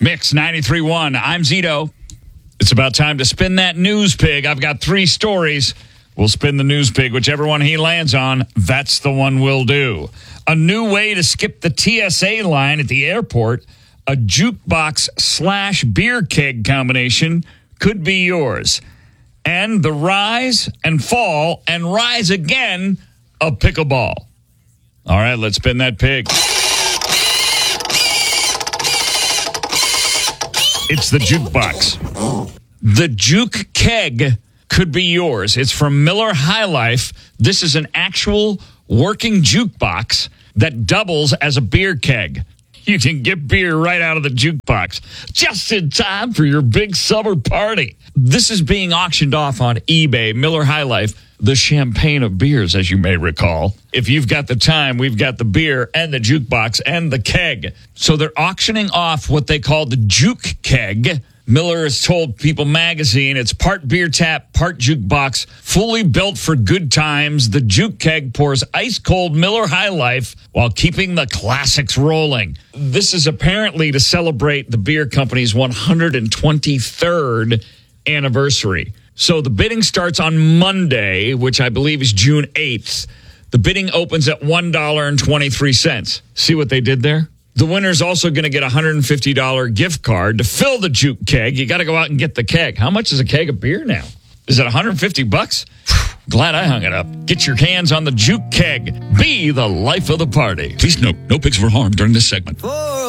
Mix 93.1. I'm Zito. It's about time to spin that news pig. I've got 3 stories. We'll spin the news pig. Whichever one he lands on, that's the one we'll do. A new way to skip the TSA line at the airport. A jukebox / beer keg combination could be yours. And the rise and fall and rise again of pickleball. All right, let's spin that pig. It's the jukebox. The juke keg could be yours. It's from Miller High Life. This is an actual working jukebox that doubles as a beer keg. You can get beer right out of the jukebox just in time for your big summer party. This is being auctioned off on eBay. Miller High Life, the champagne of beers, as you may recall. If you've got the time, we've got the beer and the jukebox and the keg. So they're auctioning off what they call the juke keg. Miller has told People magazine it's part beer tap, part jukebox, fully built for good times. The juke keg pours ice-cold Miller High Life while keeping the classics rolling. This is apparently to celebrate the beer company's 123rd anniversary. So the bidding starts on Monday, which I believe is June 8th. The bidding opens at $1.23. See what they did there? The winner's also going to get a $150 gift card to fill the juke keg. You got to go out and get the keg. How much is a keg of beer now? Is it $150? Glad I hung it up. Get your hands on the juke keg. Be the life of the party. Please note, no pigs were harmed during this segment.